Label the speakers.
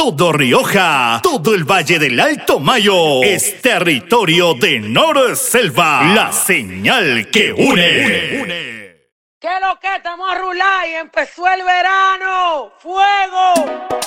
Speaker 1: todo Rioja, todo el Valle del Alto Mayo es territorio de Norselva, la señal que une.
Speaker 2: ¿Qué lo que estamos a rular y empezó el verano? ¡Fuego!